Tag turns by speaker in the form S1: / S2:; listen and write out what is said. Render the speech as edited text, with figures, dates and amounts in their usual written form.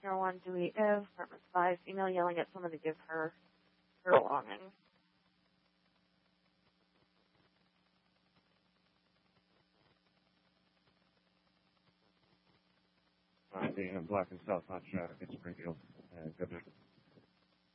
S1: Sierra 1, Dewey Ave, apartment 5, female yelling at someone to give her belongings.
S2: The Black and South Mount traffic in Springfield. Good night.